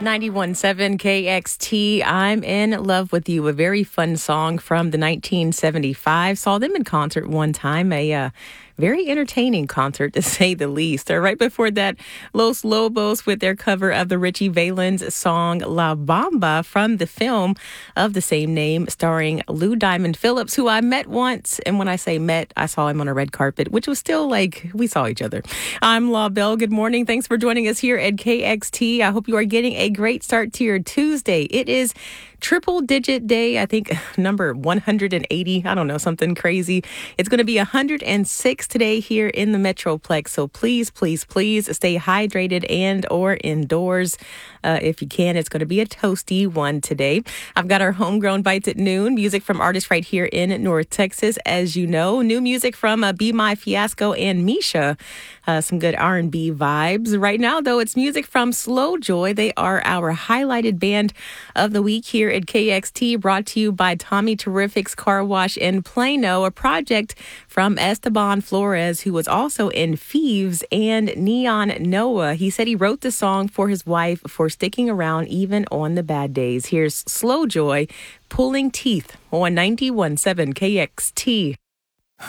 91.7 KXT, I'm in love with you. A very fun song from the 1975. Saw them in concert one time. A very entertaining concert, to say the least. Right before that, Los Lobos with their cover of the Richie Valens song La Bamba from the film of the same name, starring Lou Diamond Phillips, who I met once. And when I say met, I saw him on a red carpet, which was still like we saw each other. I'm La Belle. Good morning. Thanks for joining us here at KXT. I hope you are getting a great start to your Tuesday. It is triple digit day, I think number 180. I don't know, something crazy. It's going to be 106 today here in the Metroplex. So please, please, please stay hydrated and or indoors. If you can, it's going to be a toasty one today. I've got our homegrown bites at noon. Music from artists right here in North Texas. As you know, new music from Be My Fiasco and Misha. Some good R&B vibes. Right now, though, it's music from Slow Joy. They are our highlighted band of the week here at KXT, brought to you by Tommy Terrific's Car Wash in Plano, a project from Esteban Flores, who was also in Thieves and Neon Noah. He said he wrote the song for his wife for sticking around even on the bad days. Here's Slow Joy, Pulling Teeth on 91.7 KXT.